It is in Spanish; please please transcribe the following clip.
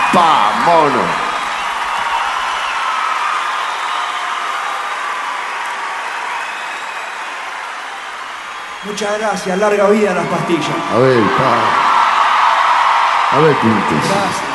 Pa, mono. Muchas gracias, larga vida a las pastillas. A ver, pa. A ver, Pintes. Gracias.